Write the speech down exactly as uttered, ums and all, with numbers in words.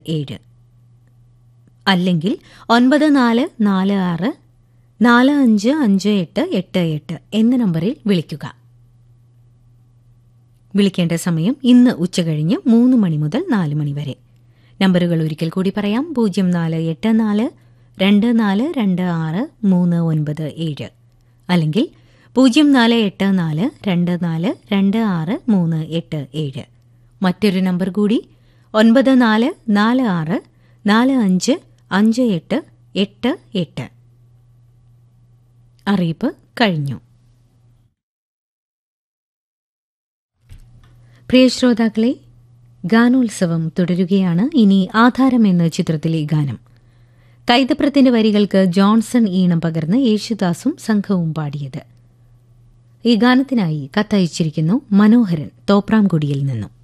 ഏഴ് അല്ലെങ്കിൽ ഒൻപത് നാല് നാല് ആറ് നാല് അഞ്ച് അഞ്ച് എട്ട് എട്ട് എട്ട് എന്ന നമ്പറിൽ വിളിക്കുക. വിളിക്കേണ്ട സമയം ഇന്ന് ഉച്ചകഴിഞ്ഞ് മൂന്ന് മണി മുതൽ നാല് മണി വരെ. നമ്പറുകൾ ഒരിക്കൽ കൂടി പറയാം. പൂജ്യം നാല് എട്ട് നാല് രണ്ട് നാല് രണ്ട് ആറ് മൂന്ന് ഒൻപത് ഏഴ് അല്ലെങ്കിൽ പൂജ്യം നാല് എട്ട് നാല് രണ്ട് നാല് രണ്ട് ആറ് മൂന്ന് എട്ട് ഏഴ്. മറ്റൊരു നമ്പർ കൂടി ഒൻപത് നാല് നാല് ആറ് നാല് അഞ്ച് അഞ്ച് എട്ട് എട്ട് എട്ട്. അറിയിപ്പ് കഴിഞ്ഞു. പ്രിയ ശ്രോതാക്കളെ, ഗാനോത്സവം തുടരുകയാണ്. ഇനി ആധാരം എന്ന ചിത്രത്തിലെ ഗാനം. കൈതപ്രത്തിന്റെ വരികൾക്ക് ജോൺസൺ ഈണം പകർന്ന് യേശുദാസും സംഘവും പാടിയത്. ഈ ഗാനത്തിനായി കത്തയച്ചിരിക്കുന്നു മനോഹരൻ തോപ്രാംകുടിയിൽ നിന്നും.